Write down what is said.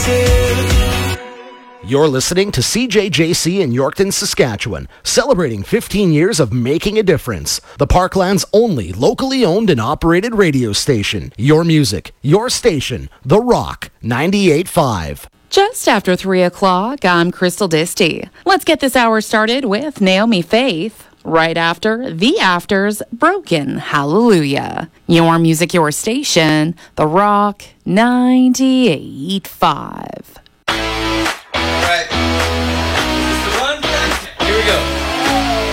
You're listening to CJJC in Yorkton, Saskatchewan, celebrating 15 years of making a difference. The Parkland's only locally owned and operated radio station. Your music, your station, The Rock 98.5. Just after 3 o'clock, I'm Crystal Disty. Let's get this hour started with Naomi Faith. Right after The Afters, Broken Hallelujah. Your music, your station, The Rock 98.5. All right. Is this the one? Here we go.